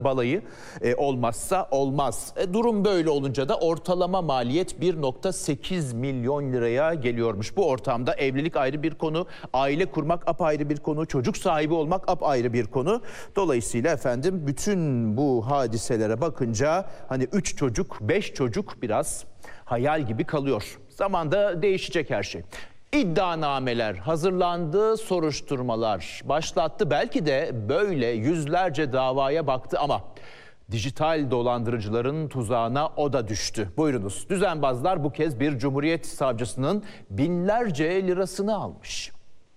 balayı olmazsa olmaz. Durum böyle olunca da ortalama maliyet 1,8 milyon liraya geliyormuş. Bu ortamda evlilik ayrı bir konu, aile kurmak apayrı bir konu, çocuk sahibi olmak apayrı bir konu. Dolayısıyla efendim bütün bu hadiselere bakınca hani 3 çocuk, 5 çocuk biraz hayal gibi kalıyor. Zamanda değişecek her şey. İddianameler hazırlandı, soruşturmalar başlattı. Belki de böyle yüzlerce davaya baktı ama dijital dolandırıcıların tuzağına o da düştü. Buyurunuz. Düzenbazlar bu kez bir Cumhuriyet savcısının binlerce lirasını almış.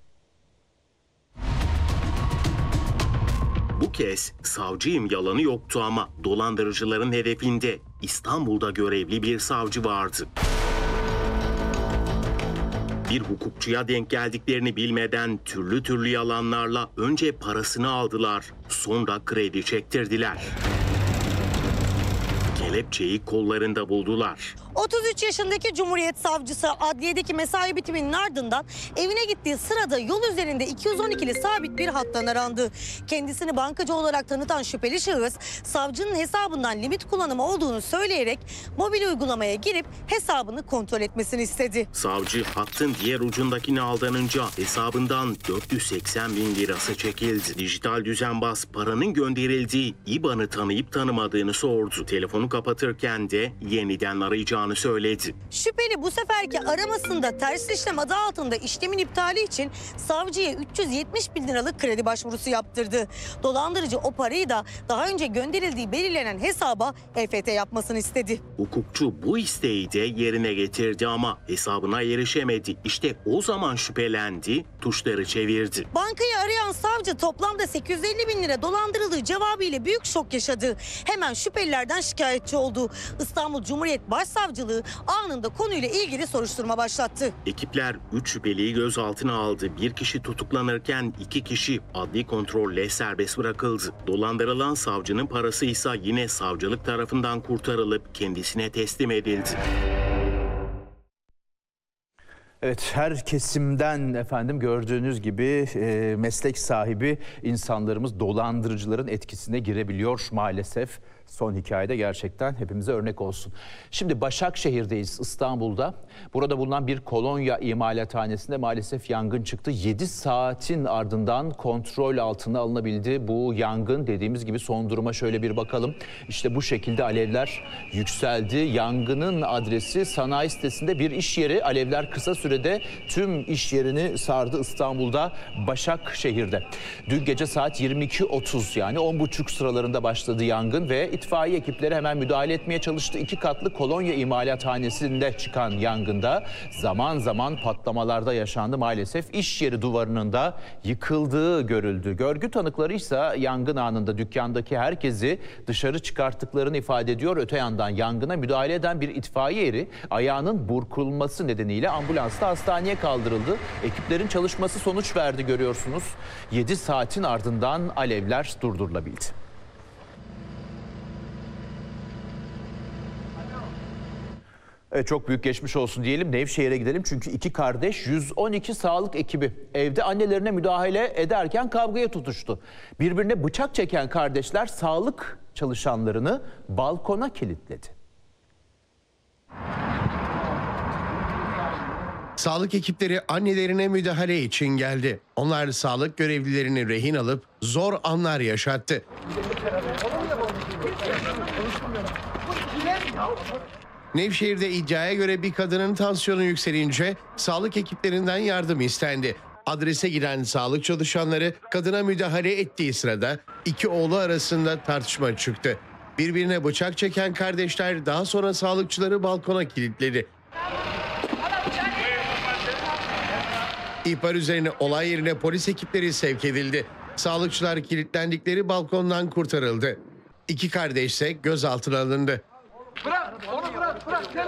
Bu kez savcıyım yalanı yoktu ama dolandırıcıların hedefinde İstanbul'da görevli bir savcı vardı. Bir hukukçuya denk geldiklerini bilmeden türlü yalanlarla önce parasını aldılar, sonra kredi çektirdiler. Kelepçeyi kollarında buldular. 33 yaşındaki Cumhuriyet Savcısı adliyedeki mesai bitiminin ardından evine gittiği sırada yol üzerinde 212'li sabit bir hattan arandı. Kendisini bankacı olarak tanıtan şüpheli şahıs savcının hesabından limit kullanımı olduğunu söyleyerek mobil uygulamaya girip hesabını kontrol etmesini istedi. Savcı hattın diğer ucundakini aldanınca hesabından 480 bin lirası çekildi. Dijital düzenbaz paranın gönderildiği IBAN'ı tanıyıp tanımadığını sordu. Telefonu kapatırken de yeniden arayacağını söyledi. Şüpheli bu seferki aramasında ters işlem adı altında işlemin iptali için savcıya 370 bin liralık kredi başvurusu yaptırdı. Dolandırıcı o parayı da daha önce gönderildiği belirlenen hesaba EFT yapmasını istedi. Hukukçu bu isteği de yerine getirdi ama hesabına erişemedi. İşte o zaman şüphelendi, tuşları çevirdi. Bankayı arayan savcı toplamda 850 bin lira dolandırıldığı cevabıyla büyük şok yaşadı. Hemen şüphelilerden şikayetçi oldu. İstanbul Cumhuriyet Başsavcılığı anında konuyla ilgili soruşturma başlattı. Ekipler 3 şüpheliyi gözaltına aldı. Bir kişi tutuklanırken 2 kişi adli kontrolle serbest bırakıldı. Dolandırılan savcının parası ise yine savcılık tarafından kurtarılıp kendisine teslim edildi. Evet, her kesimden efendim gördüğünüz gibi meslek sahibi insanlarımız dolandırıcıların etkisine girebiliyor maalesef. Son hikayede gerçekten hepimize örnek olsun. Şimdi Başakşehir'deyiz, İstanbul'da. Burada bulunan bir kolonya imalathanesinde maalesef yangın çıktı. 7 saatin ardından kontrol altına alınabildi. Bu yangın dediğimiz gibi son duruma şöyle bir bakalım. İşte bu şekilde alevler yükseldi. Yangının adresi sanayi sitesinde bir iş yeri. Alevler kısa sürede tüm iş yerini sardı İstanbul'da, Başakşehir'de. Dün gece saat 22.30 yani 10.30 sıralarında başladı yangın ve itfaiye ekipleri hemen müdahale etmeye çalıştı. 2 katlı kolonya imalathanesinde çıkan yangında zaman zaman patlamalarda yaşandı. Maalesef iş yeri duvarının da yıkıldığı görüldü. Görgü tanıkları ise yangın anında dükkandaki herkesi dışarı çıkarttıklarını ifade ediyor. Öte yandan yangına müdahale eden bir itfaiye eri ayağının burkulması nedeniyle ambulansla hastaneye kaldırıldı. Ekiplerin çalışması sonuç verdi görüyorsunuz. 7 saatin ardından alevler durdurulabildi. Evet, çok büyük geçmiş olsun diyelim. Nevşehir'e gidelim çünkü 2 kardeş 112 sağlık ekibi evde annelerine müdahale ederken kavgaya tutuştu. Birbirine bıçak çeken kardeşler sağlık çalışanlarını balkona kilitledi. Sağlık ekipleri annelerine müdahale için geldi. Onlar sağlık görevlilerini rehin alıp zor anlar yaşattı. Nevşehir'de iddiaya göre bir kadının tansiyonu yükselince sağlık ekiplerinden yardım istendi. Adrese giren sağlık çalışanları kadına müdahale ettiği sırada 2 oğlu arasında tartışma çıktı. Birbirine bıçak çeken kardeşler daha sonra sağlıkçıları balkona kilitledi. İhbar üzerine olay yerine polis ekipleri sevk edildi. Sağlıkçılar kilitlendikleri balkondan kurtarıldı. 2 kardeş ise gözaltına alındı. Bırak, onu bırak.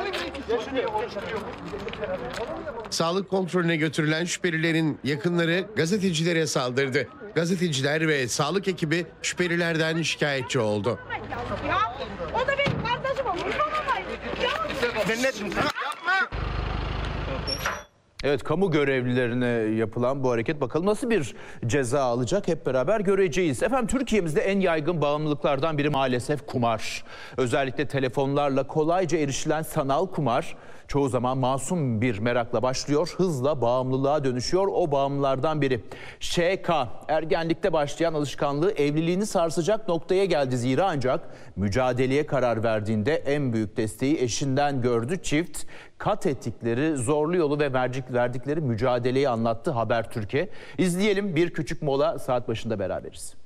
Sağlık kontrolüne götürülen şüphelilerin yakınları gazetecilere saldırdı. Gazeteciler ve sağlık ekibi şüphelilerden şikayetçi oldu. Ya, o da benim kardeşim olur. Ben ne dedim sana? Yapma. Evet, kamu görevlilerine yapılan bu hareket bakalım nasıl bir ceza alacak, hep beraber göreceğiz. Efendim, Türkiye'mizde en yaygın bağımlılıklardan biri maalesef kumar. Özellikle telefonlarla kolayca erişilen sanal kumar çoğu zaman masum bir merakla başlıyor, hızla bağımlılığa dönüşüyor. O bağımlılardan biri ŞK, ergenlikte başlayan alışkanlığı evliliğini sarsacak noktaya geldi zira, ancak mücadeleye karar verdiğinde en büyük desteği eşinden gördü. Çift kat ettikleri zorlu yolu ve verdikleri mücadeleyi anlattı Habertürk'e. İzleyelim, bir küçük mola, saat başında beraberiz.